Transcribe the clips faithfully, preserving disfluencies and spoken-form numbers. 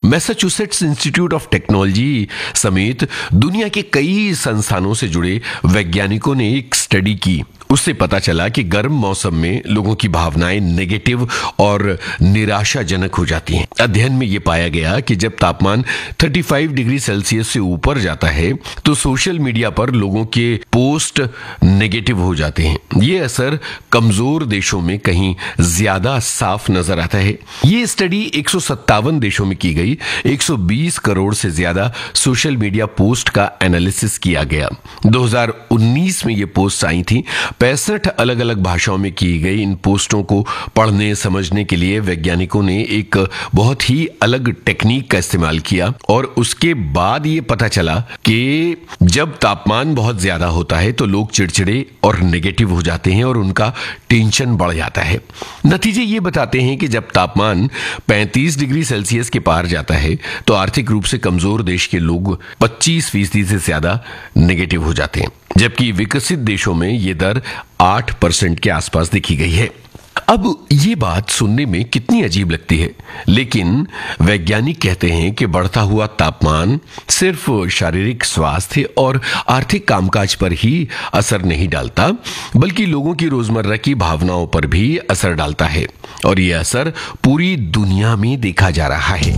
Massachusetts institute of technology समेत दुनिया के कई संस्थानों से जुड़े वैज्ञानिकों ने एक स्टडी की। उससे पता चला कि गर्म मौसम में लोगों की भावनाएं नेगेटिव और निराशाजनक हो जाती हैं। अध्ययन में यह पाया गया कि जब तापमान पैंतीस डिग्री सेल्सियस से ऊपर जाता है तो सोशल मीडिया पर लोगों के पोस्ट नेगेटिव हो जाते हैं। ये असर कमजोर देशों में कहीं ज्यादा साफ नजर आता है। ये स्टडी एक सौ सत्तावन देशों में की गई। एक सौ बीस करोड़ से ज्यादा सोशल मीडिया पोस्ट का एनालिसिस किया गया। दो हज़ार उन्नीस में ये पोस्ट आई थी। पैंसठ अलग अलग भाषाओं में की गई इन पोस्टों को पढ़ने समझने के लिए वैज्ञानिकों ने एक बहुत ही अलग टेक्निक का इस्तेमाल किया और उसके बाद ये पता चला कि जब तापमान बहुत ज्यादा होता है तो लोग चिड़चिड़े और नेगेटिव हो जाते हैं और उनका टेंशन बढ़ जाता है। नतीजे ये बताते हैं कि जब तापमान पैंतीस डिग्री सेल्सियस के पार जाता है तो आर्थिक रूप से कमजोर देश के लोग पच्चीस फीसदी से ज्यादा नेगेटिव हो जाते हैं, जबकि विकसित देशों में यह दर आठ परसेंट के आसपास देखी गई है। अब ये बात सुनने में कितनी अजीब लगती है, लेकिन वैज्ञानिक कहते हैं कि बढ़ता हुआ तापमान सिर्फ शारीरिक स्वास्थ्य और आर्थिक कामकाज पर ही असर नहीं डालता, बल्कि लोगों की रोजमर्रा की भावनाओं पर भी असर डालता है और यह असर पूरी दुनिया में देखा जा रहा है।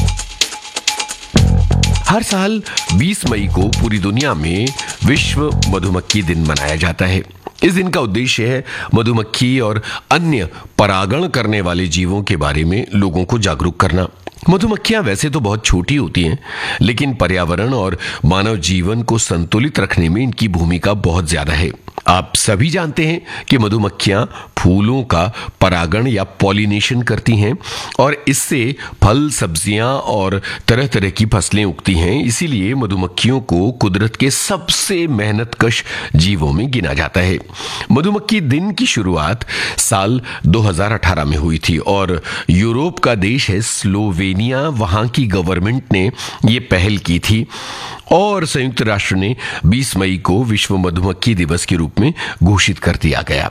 हर साल बीस मई को पूरी दुनिया में विश्व मधुमक्खी दिन मनाया जाता है। इस दिन का उद्देश्य है मधुमक्खी और अन्य परागण करने वाले जीवों के बारे में लोगों को जागरूक करना। मधुमक्खियां वैसे तो बहुत छोटी होती हैं, लेकिन पर्यावरण और मानव जीवन को संतुलित रखने में इनकी भूमिका बहुत ज्यादा है। आप सभी जानते हैं कि मधुमक्खियां फूलों का परागण या पॉलिनेशन करती हैं और इससे फल, सब्जियां और तरह तरह की फसलें उगती हैं। इसीलिए मधुमक्खियों को कुदरत के सबसे मेहनतकश जीवों में गिना जाता है। मधुमक्खी दिन की शुरुआत साल दो हज़ार अठारह में हुई थी और यूरोप का देश है स्लोवेनिया, वहां की गवर्नमेंट ने यह पहल की थी और संयुक्त राष्ट्र ने बीस मई को विश्व मधुमक्खी दिवस के रूप में घोषित कर दिया गया।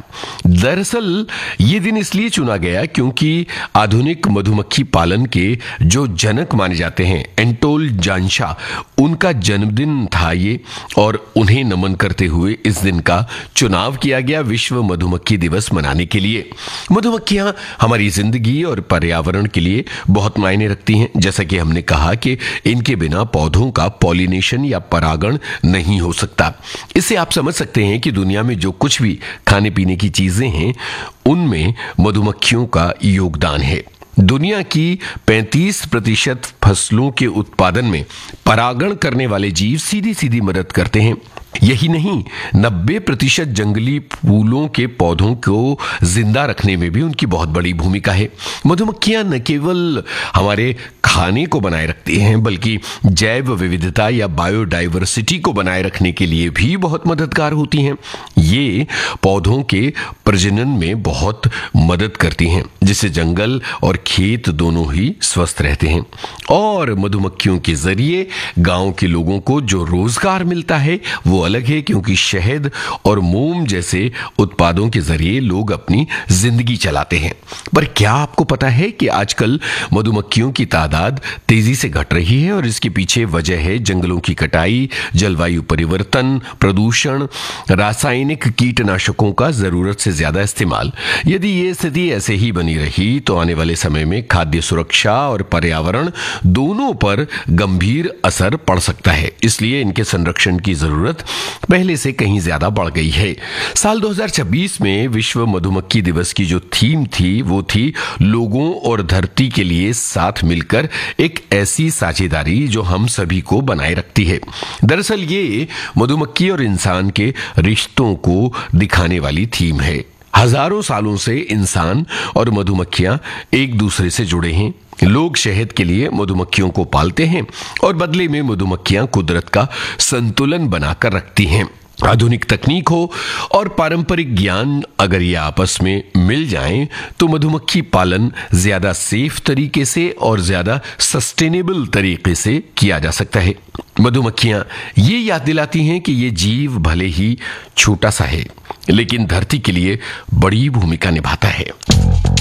दरअसल ये दिन इसलिए चुना गया क्योंकि आधुनिक मधुमक्खी पालन के जो जनक माने जाते हैं एंटोल जानशा, उनका जन्मदिन था ये और उन्हें नमन करते हुए इस दिन का चुनाव किया गया विश्व मधुमक्खी दिवस मनाने के लिए। मधुमक्खियां हमारी जिंदगी और पर्यावरण के लिए बहुत मायने रखती हैं। जैसा कि हमने कहा कि इनके बिना पौधों का पॉलिनेशन या परागण नहीं हो सकता। इससे आप समझ सकते हैं कि दुनिया में जो कुछ भी खाने पीने की चीजें हैं उनमें मधुमक्खियों का योगदान है। दुनिया की पैंतीस प्रतिशत फसलों के उत्पादन में परागण करने वाले जीव सीधी सीधी मदद करते हैं। यही नहीं, नब्बे प्रतिशत जंगली फूलों के पौधों को जिंदा रखने में भी उनकी बहुत बड़ी भूमिका है। मधुमक्खियां न केवल हमारे खाने को बनाए रखती हैं, बल्कि जैव विविधता या बायोडाइवर्सिटी को बनाए रखने के लिए भी बहुत मददगार होती हैं। ये पौधों के प्रजनन में बहुत मदद करती हैं, जिससे जंगल और खेत दोनों ही स्वस्थ रहते हैं। और मधुमक्खियों के जरिए गांव के लोगों को जो रोजगार मिलता है वो अलग है, क्योंकि शहद और मोम जैसे उत्पादों के जरिए लोग अपनी जिंदगी चलाते हैं। पर क्या आपको पता है कि आजकल मधुमक्खियों की तादाद तेजी से घट रही है और इसके पीछे वजह है जंगलों की कटाई, जलवायु परिवर्तन, प्रदूषण, रासायनिक कीटनाशकों का जरूरत से ज्यादा इस्तेमाल। यदि ये स्थिति ऐसे ही बनी रही तो आने वाले समय में खाद्य सुरक्षा और पर्यावरण दोनों पर गंभीर असर पड़ सकता है। इसलिए इनके संरक्षण की जरूरत पहले से कहीं ज्यादा बढ़ गई है। साल दो हज़ार छब्बीस में विश्व मधुमक्खी दिवस की जो थीम थी वो थी लोगों और धरती के लिए साथ मिलकर एक ऐसी साझेदारी जो हम सभी को बनाए रखती है। दरअसल ये मधुमक्खी और इंसान के रिश्तों को दिखाने वाली थीम है। हजारों सालों से इंसान और मधुमक्खियां एक दूसरे से जुड़े हैं। लोग शहद के लिए मधुमक्खियों को पालते हैं और बदले में मधुमक्खियां कुदरत का संतुलन बनाकर रखती हैं। आधुनिक तकनीक हो और पारंपरिक ज्ञान अगर ये आपस में मिल जाएं तो मधुमक्खी पालन ज्यादा सेफ तरीके से और ज्यादा सस्टेनेबल तरीके से किया जा सकता है। मधुमक्खियां ये याद दिलाती हैं कि ये जीव भले ही छोटा सा है, लेकिन धरती के लिए बड़ी भूमिका निभाता है।